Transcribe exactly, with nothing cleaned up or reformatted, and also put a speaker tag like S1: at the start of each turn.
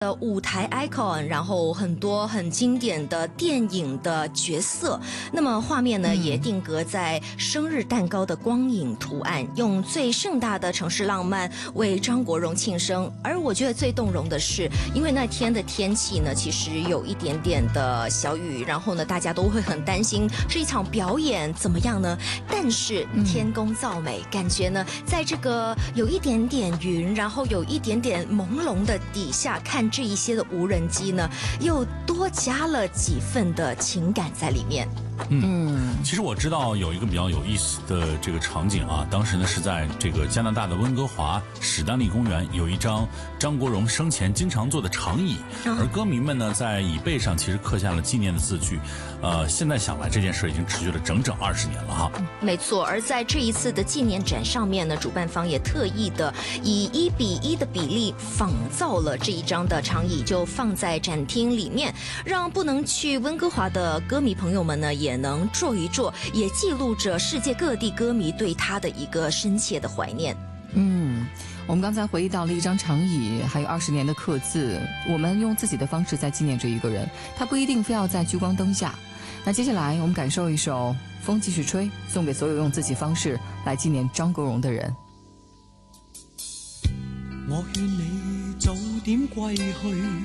S1: 的舞台 icon， 然后很多很经典的电影的角色，那么画面呢、嗯、也定格在生日蛋糕的光影图案，用最盛大的城市浪漫为张国荣庆生。而我觉得最动容的是，因为那天的天气呢其实有一点点的小雨，然后呢大家都会很担心这一场表演怎么样呢，但是天公造美、嗯、感觉呢在这个有一点点云，然后有一点点朦胧的底下看这一些的无人机呢，又多加了几份的情感在里面。
S2: 嗯，其实我知道有一个比较有意思的这个场景啊，当时呢是在这个加拿大的温哥华史丹利公园，有一张张国荣生前经常坐的长椅，而歌迷们呢在椅背上其实刻下了纪念的字句。呃，现在想来这件事已经持续了整整二十年了哈。
S1: 没错，而在这一次的纪念展上面呢，主办方也特意的以一比一的比例仿造了这一张的长椅，就放在展厅里面，让不能去温哥华的歌迷朋友们呢也能坐一坐，也记录着世界各地歌迷对他的一个深切的怀念。
S3: 嗯，我们刚才回忆到了一张长椅，还有二十年的刻字，我们用自己的方式在纪念着一个人，他不一定非要在聚光灯下。那接下來我們感受一首《風繼續吹》，送給所有用自己方式來紀念張國榮的人。
S4: 我勸你早點歸去。